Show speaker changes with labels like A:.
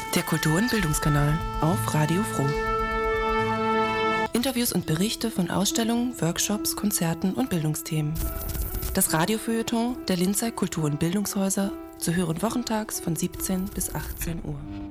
A: Der Kultur- und Bildungskanal auf Radio Froh. Interviews und Berichte von Ausstellungen, Workshops, Konzerten und Bildungsthemen. Das Radiofeuilleton der Linzer Kultur- und Bildungshäuser zu hören wochentags von 17 bis 18 Uhr.